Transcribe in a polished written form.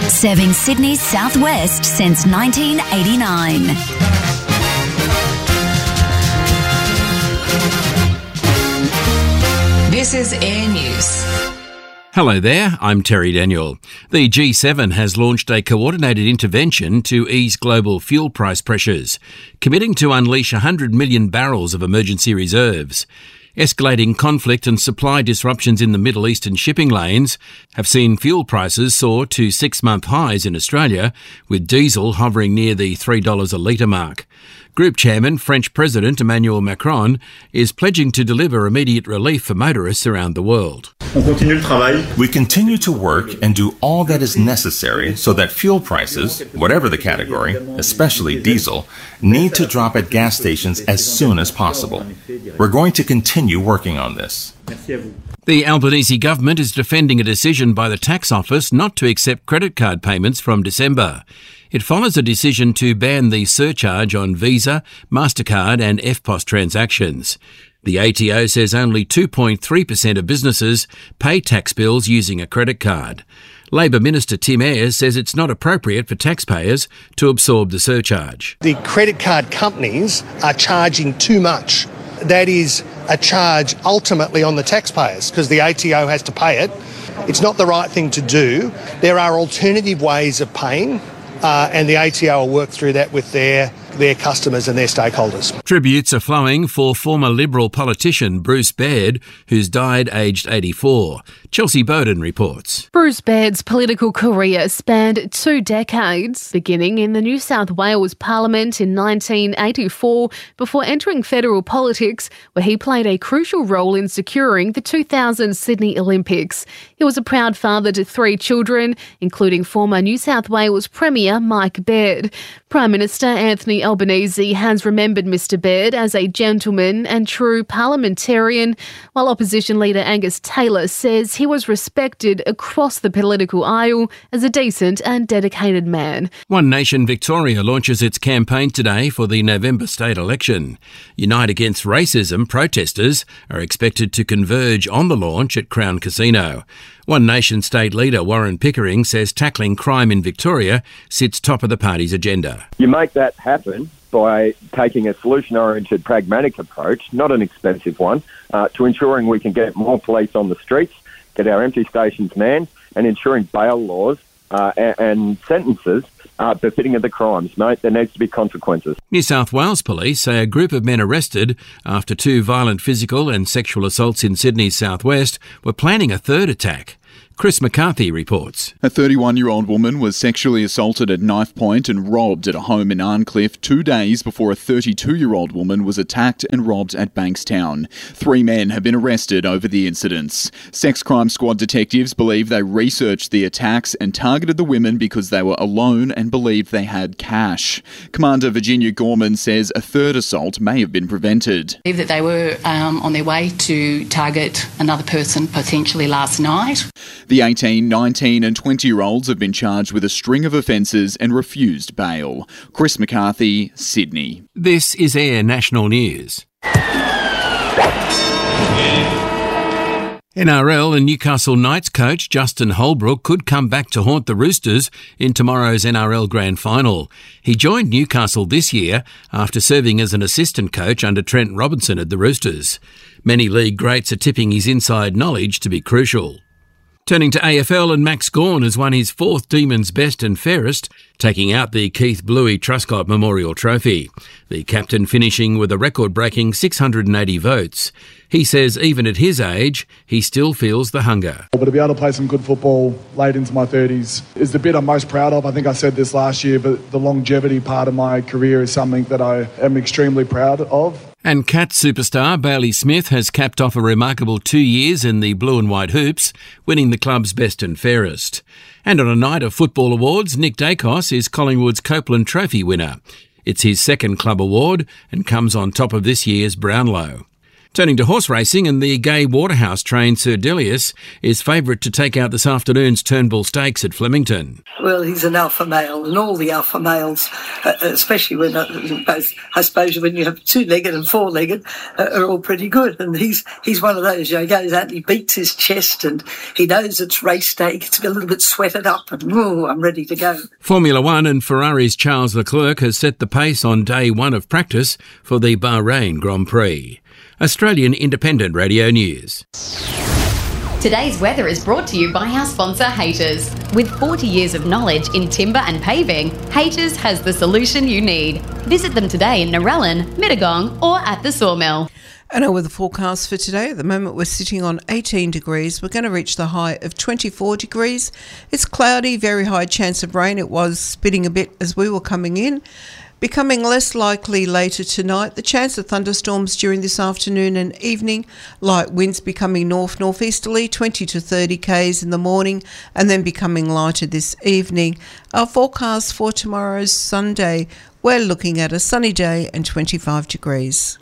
Serving Sydney's southwest since 1989. This is Air News. Hello there, I'm Terry Daniel. The G7 has launched a coordinated intervention to ease global fuel price pressures, committing to unleash 100 million barrels of emergency reserves. Escalating conflict and supply disruptions in the Middle Eastern shipping lanes have seen fuel prices soar to 6-month highs in Australia, with diesel hovering near the $3 a litre mark. Group Chairman, French President Emmanuel Macron, is pledging to deliver immediate relief for motorists around the world. We continue to work and do all that is necessary so that fuel prices, whatever the category, especially diesel, need to drop at gas stations as soon as possible. We're going to continue working on this. The Albanese government is defending a decision by the tax office not to accept credit card payments from December. It follows a decision to ban the surcharge on Visa, MasterCard and EFTPOS transactions. The ATO says only 2.3% of businesses pay tax bills using a credit card. Labor Minister Tim Ayres says it's not appropriate for taxpayers to absorb the surcharge. The credit card companies are charging too much. That is a charge ultimately on the taxpayers because the ATO has to pay it. It's not the right thing to do. There are alternative ways of paying. And the ATO will work through that with their customers and their stakeholders. Tributes are flowing for former Liberal politician Bruce Baird, who's died aged 84. Chelsea Bowden reports. Bruce Baird's political career spanned 2 decades, beginning in the New South Wales Parliament in 1984 before entering federal politics, where he played a crucial role in securing the 2000 Sydney Olympics. He was a proud father to 3 children, including former New South Wales Premier Mike Baird. Prime Minister Anthony Albanese has remembered Mr Baird as a gentleman and true parliamentarian, while opposition leader Angus Taylor says he was respected across the political aisle as a decent and dedicated man. One Nation Victoria launches its campaign today for the November state election. Unite Against Racism protesters are expected to converge on the launch at Crown Casino. One Nation state leader Warren Pickering says tackling crime in Victoria sits top of the party's agenda. You make that happen by taking a solution-oriented, pragmatic approach, not an expensive one, to ensuring we can get more police on the streets, get our empty stations manned, and ensuring bail laws and sentences befitting of the crimes, mate. There needs to be consequences. New South Wales police say a group of men arrested after 2 violent physical and sexual assaults in Sydney's southwest were planning a third attack. Chris McCarthy reports. A 31-year-old woman was sexually assaulted at knife point and robbed at a home in Arncliffe 2 days before a 32-year-old woman was attacked and robbed at Bankstown. 3 men have been arrested over the incidents. Sex Crime Squad detectives believe they researched the attacks and targeted the women because they were alone and believed they had cash. Commander Virginia Gorman says a third assault may have been prevented. I believe that they were on their way to target another person potentially last night. The 18, 19 and 20-year-olds have been charged with a string of offences and refused bail. Chris McCarthy, Sydney. This is Air National News. NRL and Newcastle Knights coach Justin Holbrook could come back to haunt the Roosters in tomorrow's NRL Grand Final. He joined Newcastle this year after serving as an assistant coach under Trent Robinson at the Roosters. Many league greats are tipping his inside knowledge to be crucial. Turning to AFL, and Max Gawn has won his 4th Demons Best and Fairest, taking out the Keith Bluey Truscott Memorial Trophy. The captain finishing with a record-breaking 680 votes. He says even at his age, he still feels the hunger. But to be able to play some good football late into my 30s is the bit I'm most proud of. I think I said this last year, but the longevity part of my career is something that I am extremely proud of. And Cats superstar Bailey Smith has capped off a remarkable 2 years in the blue and white hoops, winning the club's best and fairest. And on a night of football awards, Nick Dacos is Collingwood's Copeland Trophy winner. It's his 2nd club award and comes on top of this year's Brownlow. Turning to horse racing, and the Gay Waterhouse trained Sir Delius is favourite to take out this afternoon's Turnbull Stakes at Flemington. Well, he's an alpha male, and all the alpha males, especially when both, I suppose, when you have two-legged and four-legged, are all pretty good. And he's one of those. He goes out and he beats his chest, and he knows it's race day. It's a little bit sweated up, and I'm ready to go. Formula One and Ferrari's Charles Leclerc has set the pace on day one of practice for the Bahrain Grand Prix. Australian Independent Radio News. Today's weather is brought to you by our sponsor, Haters. With 40 years of knowledge in timber and paving, Haters has the solution you need. Visit them today in Narellan, Mittagong or at the Sawmill. And over the forecast for today, at the moment we're sitting on 18 degrees. We're going to reach the high of 24 degrees. It's cloudy, very high chance of rain. It was spitting a bit as we were coming in. Becoming less likely later tonight. The chance of thunderstorms during this afternoon and evening. Light winds becoming north-northeasterly, 20 to 30 k's in the morning, and then becoming lighter this evening. Our forecast for tomorrow's Sunday, we're looking at a sunny day and 25 degrees.